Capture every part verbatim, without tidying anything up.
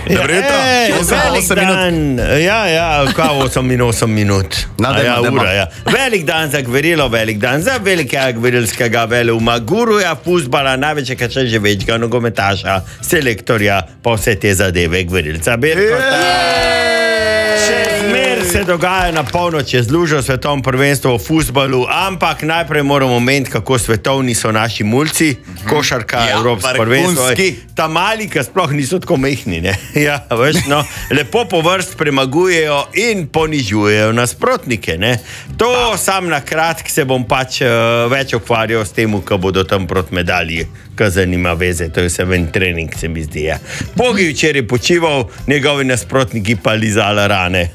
Dobro jutro. Ej, velik dan. Ja, ja, kao osem in osem minut. No, dajmo, ja, dajmo. ura, ja. Velik dan za gverilo, velik dan za velikega gverilskega veleuma, guruja, fuzbala, največjega še že večjega nogometaša, selektorja, pa vse te zadeve gverilca. Še zmer se dogaja na polnoč, je zlužil svetovno prvenstvo v fuzbalu, ampak najprej moramo omeniti, kako svetovni so naši mulci, košarka, Ja, evropsko prvenstvo. vrhunski. Ta mali, ki sploh niso tako mehni, ne? Ja, veš, no, lepo po vrst premagujejo in ponižujejo nasprotnike, ne? To sam na kratk se bom pač uh, več ukvarjal s tem, ko bodo tam proti medalji, ki zanima veze, to je vse ven trening, se mi zdi, ja. Bogi včeraj počival, njegovi nasprotniki pa lizala rane.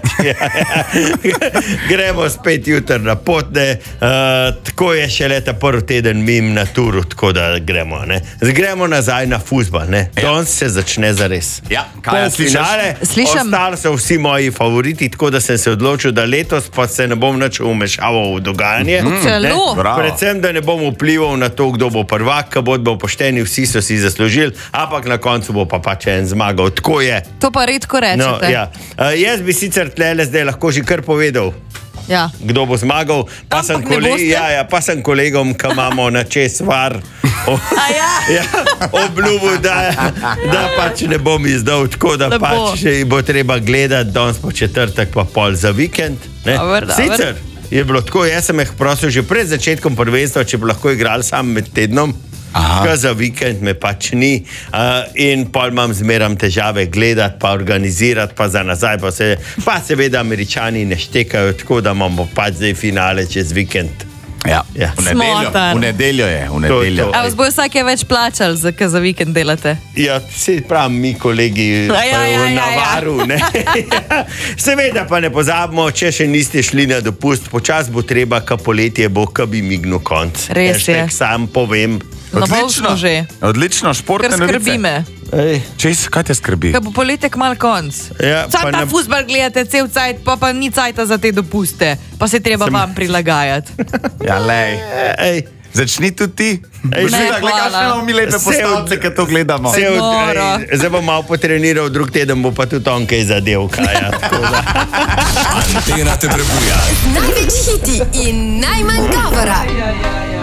Gremo spet jutr na potne, uh, tako je še leta prvi teden mim na turu, tako da gremo, ne. Gremo nazaj na fuzbal, ne. Danes se začne zares. Ja, kaj Polfinale, Slišim. ostali so vsi moji favoriti, tako da sem se odločil, da letos pa se ne bom nič umešaval v dogajanje. Celo? Bravo. Predvsem, da ne bom vplival na to, kdo bo prvak, ki bodo pošteni, vsi so si zaslužili, ampak na koncu bo pa pač en zmagal. Tako je. To pa redko No, rečete. ja. uh, jaz bi sicer tlele zdaj lahko že kar povedal, Ja. kdo bo zmagal, pa sem, Ampak ne kole boste? ja, ja, pa sem kolegom, ki imamo na čez var, o, A ja? ja, obljubil, da, da pač ne bom izdal, tako da Lepo. pač še bo treba gledati danes po četrtek, pa pol za vikend. Ne? Dober, dober. Sicer je bilo tako, jaz sem jih prosil že pred začetkom prvenstva, če bi lahko igral sam med tednom. Kaj za vikend me pač ni uh, in pol imam zmeram težave gledati, pa organizirati, pa za nazaj, pa, se, pa seveda Američani ne štekajo, tako da imamo pač zdaj finale čez vikend. Ja, Ja. v nedeljo, Smotar. v nedeljo je, v nedeljo. to. A vas bo vsake več plačali, za, kaj za vikend delate? Ja, se pravi, mi kolegi Ja, ja, ja, na ja, ja. varu. Ne? Seveda pa ne pozabimo, če še niste šli na dopust, počas bo treba, ka poletje bo, ka bi mignil konc. Res je. Hashtag sam povem. Na pol smo že. Odlično, športne Ker novice. skrbi me. Ej, Čez, kaj te skrbi? Ker bo poletek mal konc. Ja, Sam pa ta ne- fuzbal gledate cel cajt, pa pa ni cajta za te dopuste. Pa se treba Sem- vam prilagajati. Ja, lej. ej. Začni tudi ti. Ej, Boš ne, videla, glej, kakšne hvala. imamo mi lepe Se od- postavce, ki to gledamo. Se od, Noro. ej, zdaj bom malo potreniral, drug teden bo pa tudi on kaj zadev. Kaj, ja, tako da. Antena te prebuja. Največ hiti in najmanj govora.